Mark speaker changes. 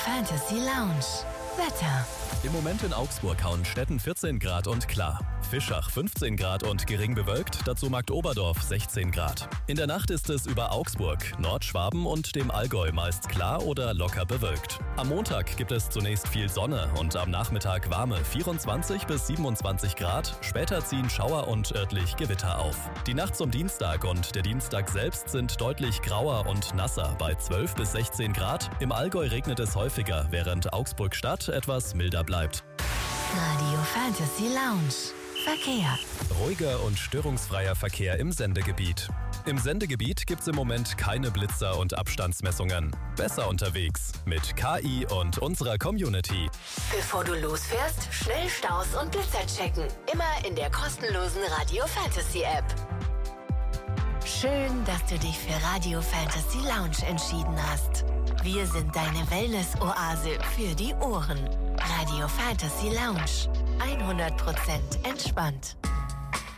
Speaker 1: Fantasy Lounge. Wetter.
Speaker 2: Im Moment in Augsburg, Hauenstetten 14 Grad und klar. Fischach 15 Grad und gering bewölkt, dazu Marktoberdorf 16 Grad. In der Nacht ist es über Augsburg, Nordschwaben und dem Allgäu meist klar oder locker bewölkt. Am Montag gibt es zunächst viel Sonne und am Nachmittag warme 24 bis 27 Grad. Später ziehen Schauer und örtlich Gewitter auf. Die Nacht zum Dienstag und der Dienstag selbst sind deutlich grauer und nasser bei 12 bis 16 Grad. Im Allgäu regnet es häufiger, während Augsburg-Stadt etwas milder bleibt.
Speaker 1: Radio Fantasy Lounge. Verkehr.
Speaker 2: Ruhiger und störungsfreier Verkehr im Sendegebiet. Im Sendegebiet gibt's im Moment keine Blitzer und Abstandsmessungen. Besser unterwegs mit KI und unserer Community.
Speaker 1: Bevor du losfährst, schnell Staus und Blitzer checken. Immer in der kostenlosen Radio Fantasy App. Schön, dass du dich für Radio Fantasy Lounge entschieden hast. Wir sind deine Wellness-Oase für die Ohren. Radio Fantasy Lounge. 100% entspannt.